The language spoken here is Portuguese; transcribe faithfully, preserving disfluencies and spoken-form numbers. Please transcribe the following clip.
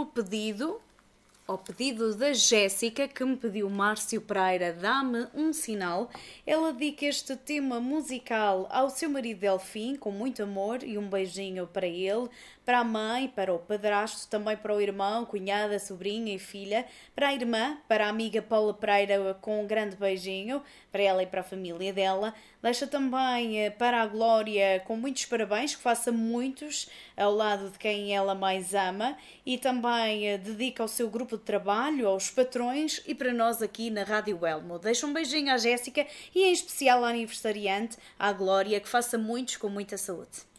outro pedido, ao pedido da Jéssica, que me pediu Márcio Pereira, Dá-me um Sinal. Ela dedica este tema musical ao seu marido Delfim, com muito amor, e um beijinho para ele, para a mãe, para o padrasto, também para o irmão, cunhada, sobrinha e filha, para a irmã, para a amiga Paula Pereira, com um grande beijinho, para ela e para a família dela. Deixa também para a Glória com muitos parabéns, que faça muitos ao lado de quem ela mais ama, e também dedica ao seu grupo de trabalho, aos patrões e para nós aqui na Rádio Elmo. Deixa um beijinho à Jéssica e em especial à aniversariante, à Glória, que faça muitos com muita saúde.